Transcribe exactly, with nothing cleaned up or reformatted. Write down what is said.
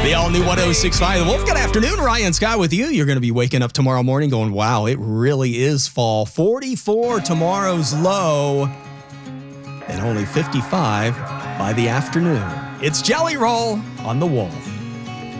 The all-new one oh six point five The Wolf. Good afternoon, Ryan Scott with you. You're going to be waking up tomorrow morning going, wow, it really is fall. forty-four tomorrow's low and only fifty-five by the afternoon. It's Jelly Roll on The Wolf.